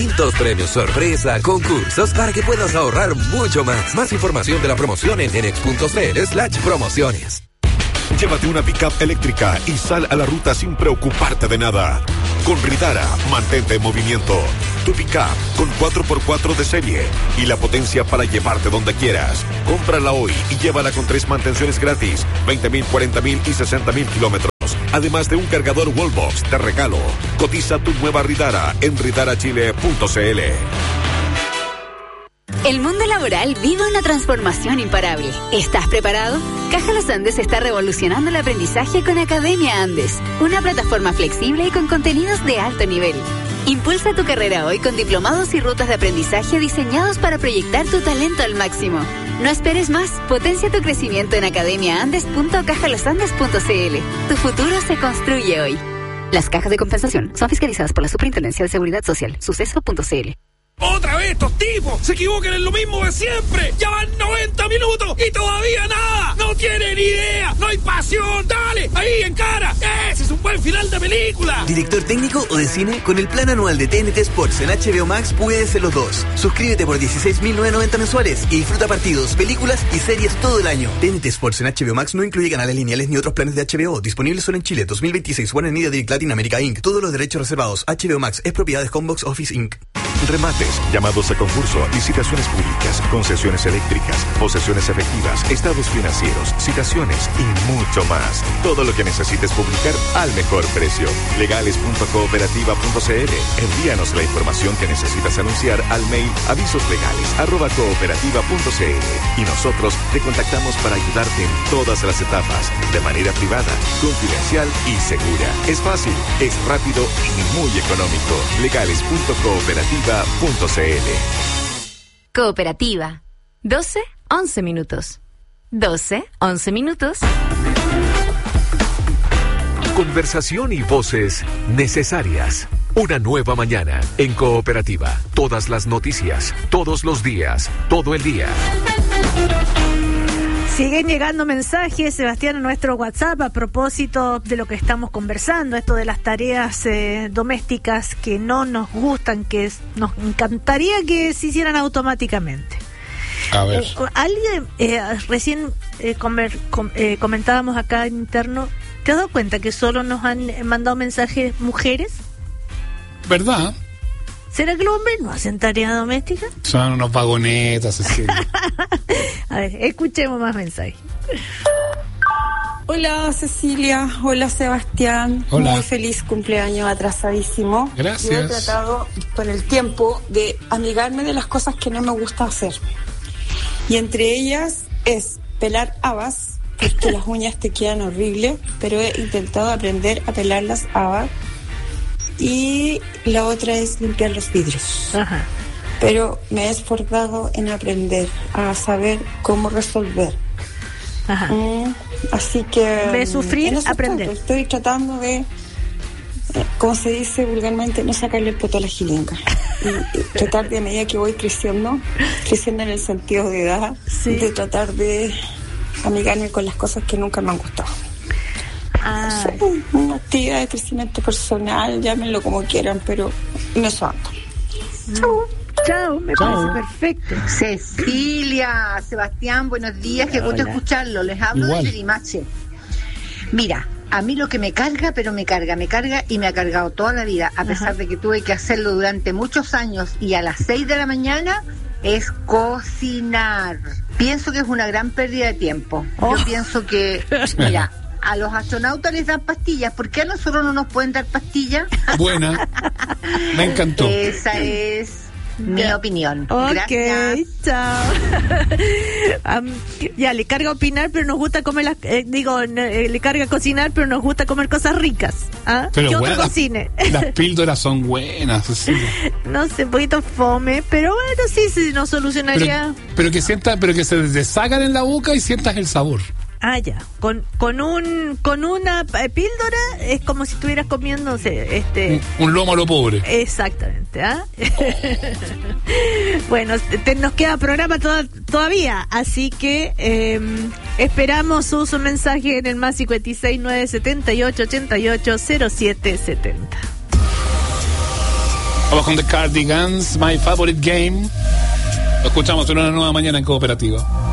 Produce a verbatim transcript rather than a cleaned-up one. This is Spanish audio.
distintos premios sorpresa, concursos para que puedas ahorrar mucho más. Más información de la promoción en enex.cl slash promociones. Llévate una pick-up eléctrica y sal a la ruta sin preocuparte de nada. Con Ridara, mantente en movimiento. Tu pick-up con cuatro por cuatro de serie y la potencia para llevarte donde quieras. Cómprala hoy y llévala con tres mantenciones gratis, veinte mil, cuarenta mil y sesenta mil kilómetros. Además de un cargador Wallbox de regalo. Cotiza tu nueva Ridara en ridara chile punto c l. El mundo laboral vive una transformación imparable. ¿Estás preparado? Caja Los Andes está revolucionando el aprendizaje con Academia Andes, una plataforma flexible y con contenidos de alto nivel. Impulsa tu carrera hoy con diplomados y rutas de aprendizaje diseñados para proyectar tu talento al máximo. No esperes más, potencia tu crecimiento en academia andes punto caja los andes punto c l. Tu futuro se construye hoy. Las cajas de compensación son fiscalizadas por la Superintendencia de Seguridad Social, suceso punto c l. ¡Otra vez estos tipos! ¡Se equivocan en lo mismo de siempre! ¡Ya van noventa minutos y todavía nada! ¡No tienen idea! ¡No hay pasión! ¡Dale! ¡Ahí, en cara! ¡Ese es un buen final de película! ¿Director técnico o de cine? Con el plan anual de T N T Sports en H B O Max puedes ser los dos. Suscríbete por dieciséis mil novecientos noventa mensuales y disfruta partidos, películas y series todo el año. T N T Sports en H B O Max no incluye canales lineales ni otros planes de H B O. Disponibles solo en Chile. dos mil veintiséis. Warner Media Direct Latin America incorporated. Todos los derechos reservados. H B O Max es propiedad de Combox Office incorporated. Remates, llamados a concurso, licitaciones públicas, concesiones eléctricas, posesiones efectivas, estados financieros, citaciones y mucho más. Todo lo que necesites publicar al mejor precio. legales punto cooperativa punto c l. Envíanos la información que necesitas anunciar al mail avisoslegales arroba cooperativa punto c l y nosotros te contactamos para ayudarte en todas las etapas, de manera privada, confidencial y segura. Es fácil, es rápido y muy económico. legales punto cooperativa punto c l. Cooperativa. doce, once minutos. doce, once minutos. Conversación y voces necesarias. Una nueva mañana en Cooperativa. Todas las noticias, todos los días, todo el día. Siguen llegando mensajes, Sebastián, a nuestro WhatsApp a propósito de lo que estamos conversando, esto de las tareas eh, domésticas que no nos gustan, que es, nos encantaría que se hicieran automáticamente. A ver. Eh, alguien, eh, recién eh, comer, com, eh, comentábamos acá en interno, ¿te has dado cuenta que solo nos han mandado mensajes mujeres? ¿Verdad? ¿Será que los hombres no hacen tarea doméstica? Son unos vagonetas, así. A ver, escuchemos más mensajes. Hola Cecilia, hola Sebastián. Hola. Muy feliz cumpleaños atrasadísimo. Gracias. Yo he tratado con el tiempo de amigarme de las cosas que no me gusta hacer. Y entre ellas es pelar habas, porque las uñas te quedan horribles, pero he intentado aprender a pelar las habas. Y la otra es limpiar los vidrios. Ajá. Pero me he esforzado en aprender a saber cómo resolver. Ajá. Mm, así que... De sufrir, aprender. Estoy, estoy tratando de, eh, como se dice vulgarmente, no sacarle el poto a la jilinga. Y, y tratar de, a medida que voy creciendo, creciendo en el sentido de edad, sí, de tratar de amigarme con las cosas que nunca me han gustado. Ah. No sé, una actividad de crecimiento personal, llámenlo como quieran, pero en eso ando. Chau. Chao, me Chao. parece perfecto. Cecilia, Sebastián, buenos días, qué gusto Hola. escucharlo. Les hablo Igual. de Limache. Mira, a mí lo que me carga, pero me carga, me carga y me ha cargado toda la vida, a pesar Ajá. de que tuve que hacerlo durante muchos años y a las seis de la mañana, es cocinar. Pienso que es una gran pérdida de tiempo. Oh. Yo pienso que, mira, a los astronautas les dan pastillas, ¿por qué a nosotros no nos pueden dar pastillas? Buena. Me encantó. Esa es mi Ya. opinión. Ok, Gracias. chao. um, ya, le carga opinar, pero nos gusta comer las... Eh, digo, eh, le carga cocinar, pero nos gusta comer cosas ricas. ¿Ah? Pero ¿Qué bueno, otro las- cocine? Las píldoras son buenas, Cecilia. No sé, un poquito fome, pero bueno, sí, sí, nos solucionaría... Pero, pero que sienta, pero que se deshagan en la boca y sientas el sabor. Ah, ya. Con, con un con una eh, píldora es como si estuvieras comiendo, no sé, este... Un, un lomo a lo pobre. Exactamente, ¿ah? Bueno, te- nos queda programa toda- todavía, así que eh, esperamos su, su mensaje en el más cincuenta y seis, nueve setenta y ocho, ochenta y ocho, cero siete setenta. Vamos con The Cardigans, My Favorite Game. Lo escuchamos en una nueva mañana en Cooperativa.